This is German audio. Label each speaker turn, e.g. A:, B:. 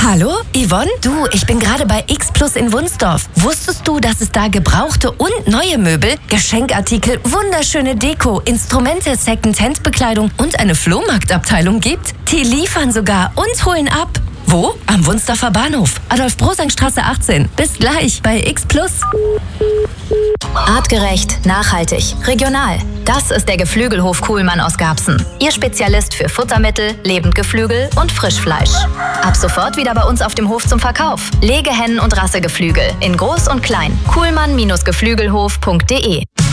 A: Hallo, Yvonne? Du, ich bin gerade bei X Plus in Wunsdorf. Wusstest du, dass es da gebrauchte und neue Möbel, Geschenkartikel, wunderschöne Deko, Instrumente, Second-Hand-Bekleidung und eine Flohmarktabteilung gibt? Die liefern sogar und holen ab. Wo? Am Wunsdorfer Bahnhof. Adolf-Brosang-Straße 18. Bis gleich bei X Plus.
B: Artgerecht, nachhaltig, regional. Das ist der Geflügelhof Kuhlmann aus Garbsen. Ihr Spezialist für Futtermittel, Lebendgeflügel und Frischfleisch. Ab sofort wieder bei uns auf dem Hof zum Verkauf. Legehennen und Rassegeflügel in groß und klein. Kuhlmann-geflügelhof.de